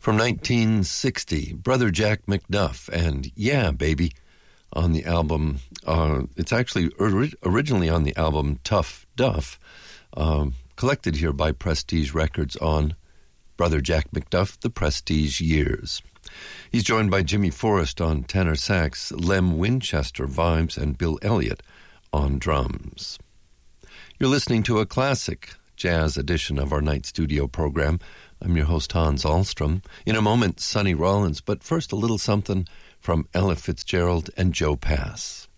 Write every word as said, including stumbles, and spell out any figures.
From nineteen sixty, Brother Jack McDuff and Yeah, Baby on the album. Uh, it's actually ori- originally on the album Tough Duff, um, collected here by Prestige Records on Brother Jack McDuff, The Prestige Years. He's joined by Jimmy Forrest on tenor sax, Lem Winchester vibes, and Bill Elliott on drums. You're listening to a classic jazz edition of our night studio program. I'm your host, Hans Ahlstrom. In a moment, Sonny Rollins, but first a little something from Ella Fitzgerald and Joe Pass.